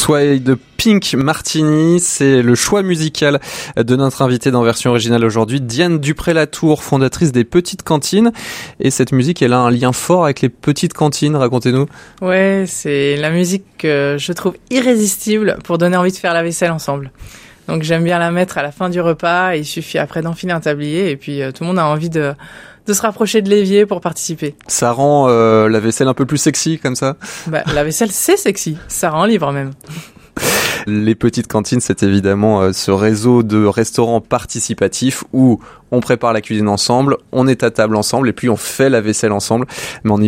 Sway de Pink Martini, c'est le choix musical de notre invitée dans Version Originale aujourd'hui, Diane Dupré-Latour, fondatrice des Petites Cantines. Et cette musique, elle a un lien fort avec les petites cantines, racontez-nous. Ouais, c'est la musique que je trouve irrésistible pour donner envie de faire la vaisselle ensemble. Donc j'aime bien la mettre à la fin du repas, il suffit après d'enfiler un tablier et puis tout le monde a envie de se rapprocher de l'évier pour participer. Ça rend la vaisselle un peu plus sexy comme ça ? La vaisselle c'est sexy, ça rend libre même. Les Petites Cantines, c'est évidemment ce réseau de restaurants participatifs où on prépare la cuisine ensemble, on est à table ensemble et puis on fait la vaisselle ensemble. Mais on y